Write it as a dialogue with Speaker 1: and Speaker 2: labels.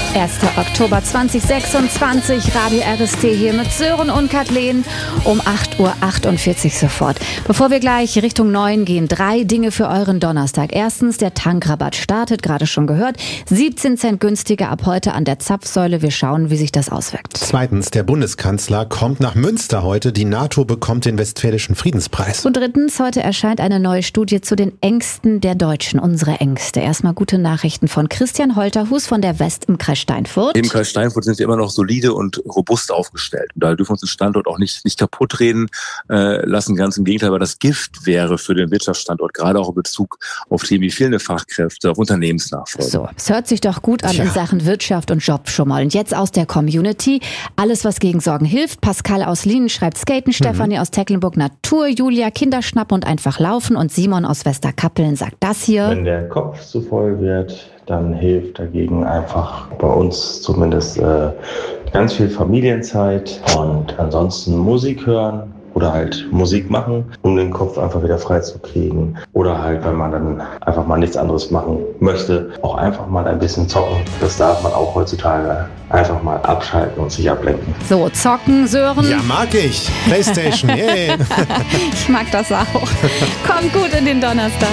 Speaker 1: 1. Oktober 2026, Radio RST hier mit Sören und Kathleen um 8.48 Uhr sofort. Bevor wir gleich Richtung 9 gehen, 3 Dinge für euren Donnerstag. Erstens, der Tankrabatt startet, gerade schon gehört. 17 Cent günstiger ab heute an der Zapfsäule. Wir schauen, wie sich das auswirkt.
Speaker 2: Zweitens, der Bundeskanzler kommt nach Münster heute. Die NATO bekommt den Westfälischen Friedenspreis.
Speaker 1: Und drittens, heute erscheint eine neue Studie zu den Ängsten der Deutschen, unsere Ängste. Erstmal gute Nachrichten von Christian Holterhus von der West im Kreis Steinfurt.
Speaker 3: Im Kreis Steinfurt sind wir immer noch solide und robust aufgestellt. Und da dürfen wir uns den Standort auch nicht kaputt reden lassen. Ganz im Gegenteil, weil das Gift wäre für den Wirtschaftsstandort, gerade auch in Bezug auf Themen wie fehlende Fachkräfte, auf Unternehmensnachfolge.
Speaker 1: So, es hört sich doch gut an in Sachen Wirtschaft und Job schon mal. Und jetzt aus der Community. Alles, was gegen Sorgen hilft. Pascal aus Lienen schreibt Skaten, Stefanie aus Tecklenburg Natur, Julia Kinderschnapp und einfach laufen und Simon aus Westerkappeln sagt das hier.
Speaker 4: Wenn der Kopf zu voll wird, dann hilft dagegen einfach bei uns zumindest ganz viel Familienzeit und ansonsten Musik hören oder halt Musik machen, um den Kopf einfach wieder frei zu kriegen. Oder halt, wenn man dann einfach mal nichts anderes machen möchte, auch einfach mal ein bisschen zocken. Das darf man auch heutzutage einfach mal abschalten und sich ablenken.
Speaker 1: So, zocken, Sören.
Speaker 2: Ja, mag ich. PlayStation, yeah.
Speaker 1: Ich mag das auch. Kommt gut in den Donnerstag.